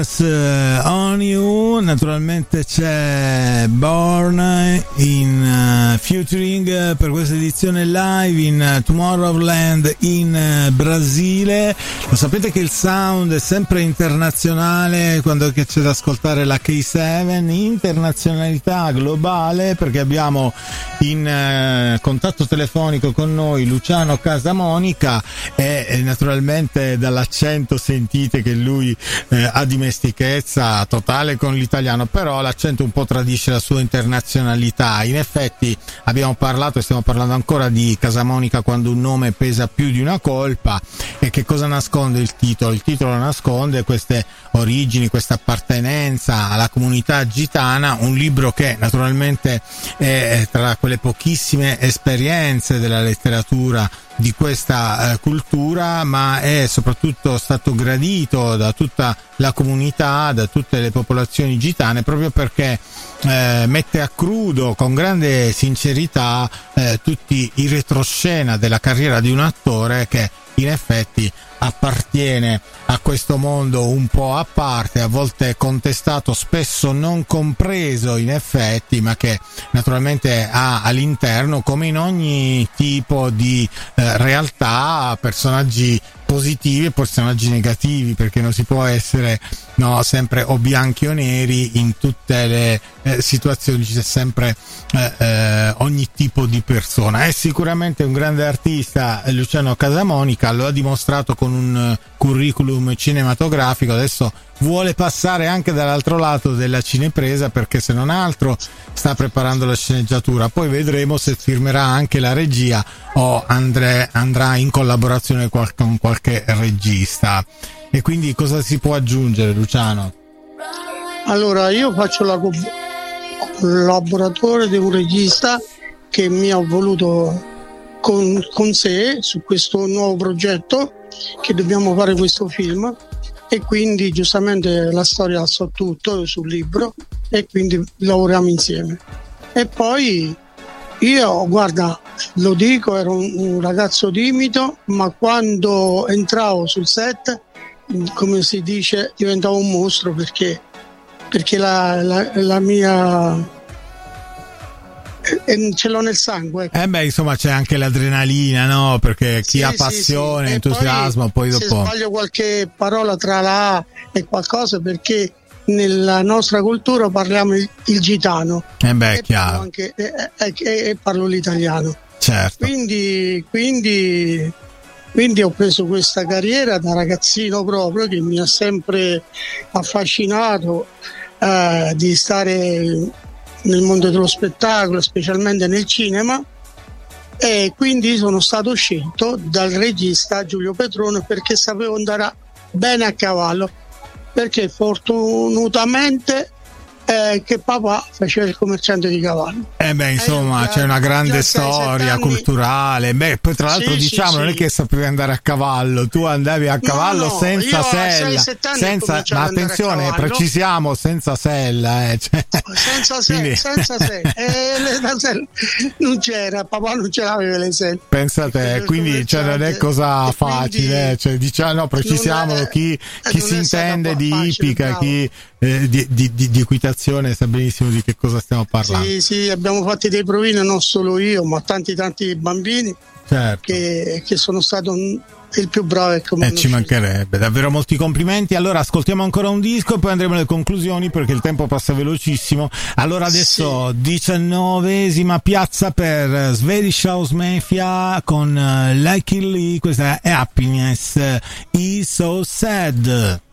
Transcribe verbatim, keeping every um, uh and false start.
On You, naturalmente c'è Born in uh, featuring per questa edizione live in uh, Tomorrowland in uh, Brasile. Lo sapete che il sound è sempre internazionale quando c'è da ascoltare la K sette, internazionalità globale, perché abbiamo in uh, contatto telefonico con noi Luciano Casamonica e, e naturalmente dall'accento sentite che lui eh, ha dimestichezza totale con l'italiano, però l'accento un po' tradisce la sua internazionalità. In effetti abbiamo parlato e stiamo parlando ancora di Casamonica quando un nome pesa più di una colpa. E che cosa nasconde il titolo? Il titolo nasconde queste origini, questa appartenenza alla comunità gitana, un libro che naturalmente è tra quelle pochissime esperienze della letteratura di questa eh, cultura, ma è soprattutto stato gradito da tutta la comunità, da tutte le popolazioni gitane, proprio perché eh, mette a crudo con grande sincerità eh, tutti i retroscena della carriera di un attore che in effetti appartiene a questo mondo un po' a parte, a volte contestato, spesso non compreso in effetti, ma che naturalmente ha all'interno, come in ogni tipo di eh, realtà, personaggi positivi e personaggi negativi, perché non si può essere no, sempre o bianchi o neri in tutte le eh, situazioni, c'è sempre eh, eh, ogni tipo di persona. È sicuramente un grande artista Luciano Casamonica, lo ha dimostrato con un curriculum cinematografico, adesso vuole passare anche dall'altro lato della cinepresa, perché se non altro sta preparando la sceneggiatura, poi vedremo se firmerà anche la regia o andre, andrà in collaborazione qual- con qualche regista. E quindi cosa si può aggiungere, Luciano? Allora, io faccio la co- collaboratore di un regista che mi ha voluto con, con sé su questo nuovo progetto, che dobbiamo fare questo film, e quindi giustamente la storia so tutto sul libro e quindi lavoriamo insieme. E poi io, guarda, lo dico, ero un, un ragazzo timido, ma quando entravo sul set, come si dice, diventavo un mostro, perché perché la, la, la mia e ce l'ho nel sangue. Eh beh, insomma, c'è anche l'adrenalina, no? Perché chi sì, ha passione, sì, sì. entusiasmo, poi, poi dopo. Se sbaglio qualche parola tra la A e qualcosa, perché nella nostra cultura parliamo il, il gitano. Eh beh, e chiaro. Parlo anche, e, e, e parlo l'italiano. Certo. Quindi, quindi, quindi ho preso questa carriera da ragazzino proprio, che mi ha sempre affascinato eh, di stare nel mondo dello spettacolo, specialmente nel cinema, e quindi sono stato scelto dal regista Giulio Petrone perché sapevo andare bene a cavallo, perché fortunatamente eh, che papà faceva il commerciante di cavalli. Eh beh, insomma, eh, c'è una grande storia culturale. Beh, poi tra l'altro sì, diciamo, sì, non sì. è che sapevi andare a cavallo, tu andavi a cavallo no, no, senza sella, senza, ma attenzione, precisiamo, senza sella, eh. Cioè, senza sella, quindi... senza sella. Eh, la sella non c'era, papà non ce l'aveva le selle. Pensa te, quindi cioè, non è cosa facile, cioè, diciamo, no, precisiamolo, chi, chi si intende di ippica, chi eh, di, di, di, di equitazione sa benissimo di che cosa stiamo parlando. Sì, sì, abbiamo fatto dei provini, non solo io, ma tanti tanti bambini, certo. che, che sono stato un, il più bravo. E eh, ci mancherebbe, davvero molti complimenti. Allora ascoltiamo ancora un disco e poi andremo alle conclusioni, perché il tempo passa velocissimo. Allora adesso sì. diciannovesima piazza per Swedish House Mafia con uh, Like It Lee, questa è Happiness Is So Sad.